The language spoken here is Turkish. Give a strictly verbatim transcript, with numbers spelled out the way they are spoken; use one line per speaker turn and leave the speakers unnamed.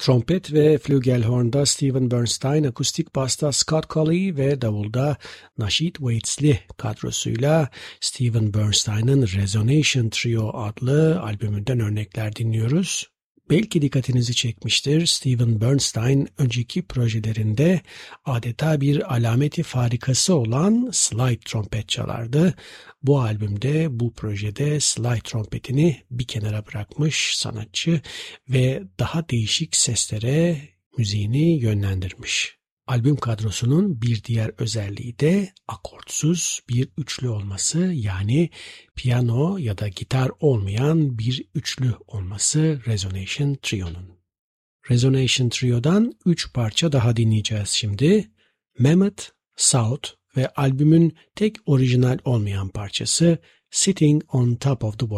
Trompet ve flügelhorn'da Steven Bernstein, akustik basta Scott Colley ve davulda Nasheed Waits'li kadrosuyla Steven Bernstein'ın Resonation Trio adlı albümünden örnekler dinliyoruz. Belki dikkatinizi çekmiştir, Steven Bernstein önceki projelerinde adeta bir alameti farikası olan slide trompet çalardı. Bu albümde, bu projede slide trompetini bir kenara bırakmış sanatçı ve daha değişik seslere müziğini yönlendirmiş. Albüm kadrosunun bir diğer özelliği de akortsuz bir üçlü olması, yani piyano ya da gitar olmayan bir üçlü olması Resonation Trio'nun. Resonation Trio'dan üç parça daha dinleyeceğiz şimdi. Mammoth, South ve albümün tek orijinal olmayan parçası Sitting on Top of the World.